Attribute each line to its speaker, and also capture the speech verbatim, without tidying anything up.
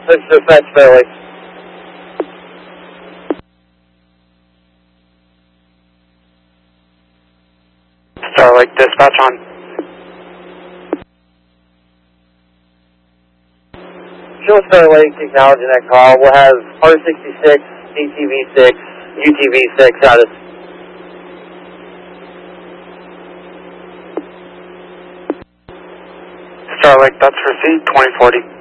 Speaker 1: Let's dispatch Fairlake.
Speaker 2: Starlake, dispatch on.
Speaker 1: Show Starlake acknowledging that call. We'll have R sixty-six, D T V six, U T V six out of.
Speaker 2: Starlake, that's received, twenty forty.